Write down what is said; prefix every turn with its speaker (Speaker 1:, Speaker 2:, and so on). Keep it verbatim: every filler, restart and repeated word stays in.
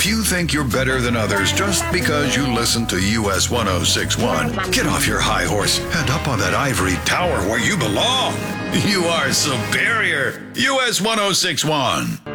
Speaker 1: If you think you're better than others just because you listen to U S ten sixty-one, get off your high horse and up on that ivory tower where you belong. You are superior. U S ten sixty-one.